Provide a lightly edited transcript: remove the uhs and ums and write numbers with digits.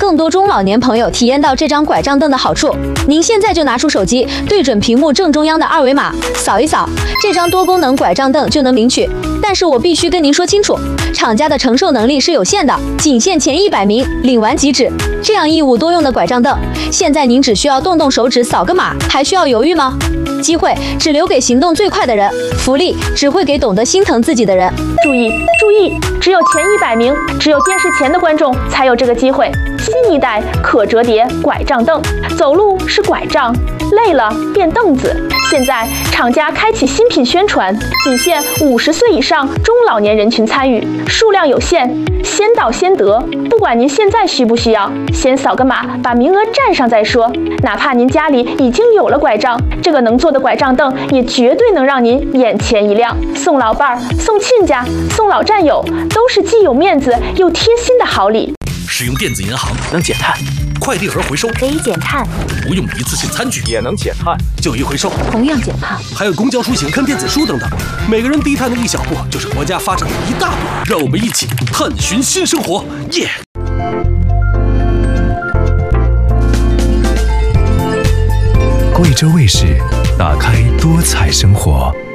更多中老年朋友体验到这张拐杖凳的好处。您现在就拿出手机，对准屏幕正中央的二维码，扫一扫，这张多功能拐杖凳就能领取。但是我必须跟您说清楚，厂家的承受能力是有限的，仅限前100名，领完即止。这样一物多用的拐杖凳，现在您只需要动动手指扫个码，还需要犹豫吗？机会只留给行动最快的人，福利只会给懂得心疼自己的人。 注意注意，只有前100名，只有电视前的观众才有这个机会。新一代可折叠拐杖凳，走路是拐杖，累了变凳子。现在厂家开启新品宣传，仅限50岁以上中老年人群参与，数量有限，先到先得。不管您现在需不需要，先扫个码，把名额占上再说。哪怕您家里已经有了拐杖，这个能坐的拐杖凳也绝对能让您眼前一亮。送老伴儿、送亲家、送老战友，都是既有面子又贴心的好礼。 使用电子银行能减碳， 快递盒回收可以减碳， 不用一次性餐具也能减碳， 旧衣回收同样减碳， 还有公交出行看电子书等等，每个人低碳的一小步，就是国家发展的一大步。让我们一起探寻新生活，耶！ 贵州卫视，打开多彩生活。